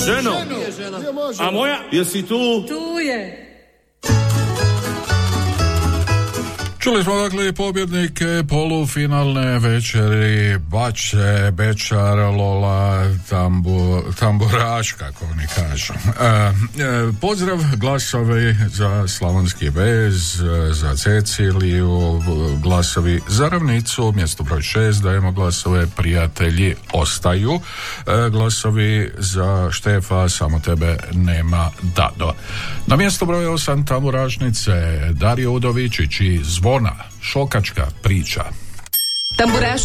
Ženo, a moja, jesi tu? Tu je. Čuli smo dakle pobjednike polufinalne večeri Bače, Bečar, Lola, Tamburaš, kako oni kažu. Pozdrav, glasovi za Slavonski vez, za Ceciliju, glasovi za Ravnicu, mjesto broj 6, dajemo glasove, prijatelji ostaju, glasovi za Štefa, samo tebe nema, Dado. Na mjesto broj 8, Tamburašnice, Dario Udovičić i Zvona, šokačka priča. Tamburaši